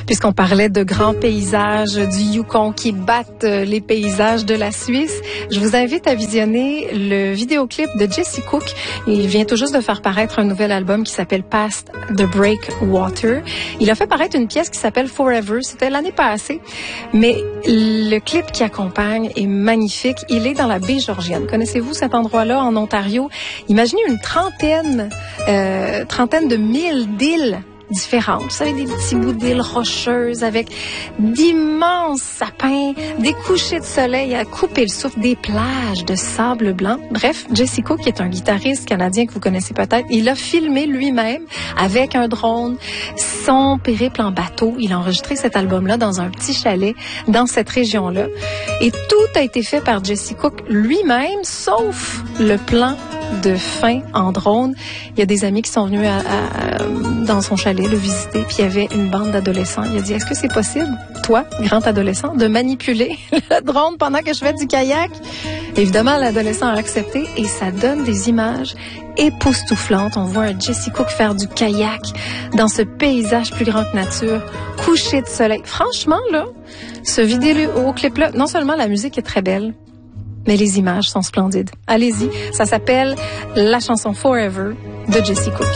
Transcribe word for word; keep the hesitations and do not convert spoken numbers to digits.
puisqu'on parlait de grands paysages du Yukon qui battent les paysages de la Suisse. Je vous invite à visionner le vidéoclip de Jesse Cook. Il vient tout juste de faire paraître un nouvel album qui s'appelle Past the Breakwater. Il a fait paraître une pièce qui s'appelle Forever. C'était l'année passée. Mais le clip qui accompagne est magnifique. Il est dans la baie Georgienne. Connaissez-vous cet endroit-là en Ontario? Imaginez une trentaine, euh, trentaine de milles d'îles différentes. Vous savez, des petits bouts d'îles rocheuses avec d'immenses sapins, des couchers de soleil à couper le souffle, des plages de sable blanc. Bref, Jesse Cook, qui est un guitariste canadien que vous connaissez peut-être, il a filmé lui-même avec un drone son périple en bateau. Il a enregistré cet album-là dans un petit chalet dans cette région-là. Et tout a été fait par Jesse Cook lui-même, sauf le plan de fin en drone. Il y a des amis qui sont venus à, à, dans son chalet le visiter, puis il y avait une bande d'adolescents. Il a dit, est-ce que c'est possible, toi, grand adolescent, de manipuler le drone pendant que je fais du kayak? Évidemment, l'adolescent a accepté et ça donne des images époustouflantes. On voit un Jesse Cook faire du kayak dans ce paysage plus grand que nature, coucher de soleil. Franchement, là, ce vidéo-clip-là, non seulement la musique est très belle, mais les images sont splendides. Allez-y, ça s'appelle la chanson Forever de Jesse Cook.